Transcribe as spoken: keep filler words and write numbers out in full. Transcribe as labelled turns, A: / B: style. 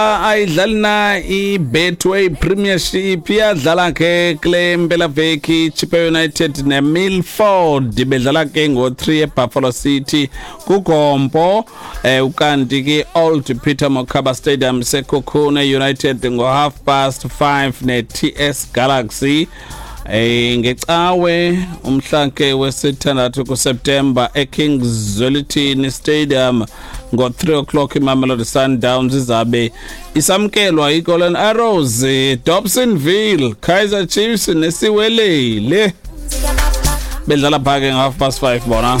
A: ayidlalina iBetway Premiership yadlala ke kule mpela veki Chippa United neMilford bedlala ke ngo three eBuffalo City kuGompo eh ukanti ke Old Peter Mokaba Stadium seKhokhune United ngo half past five neT S Galaxy eh ngecawe umhlanke wesithandathu kuSeptember eKings Zwelithini Stadium ngo three o'clock iMamelodi Sundowns izabe isamkelwa iGolden Arrows Dobsonville Kaizer Chiefs nesiwelele bedlala phake ngo half past five bona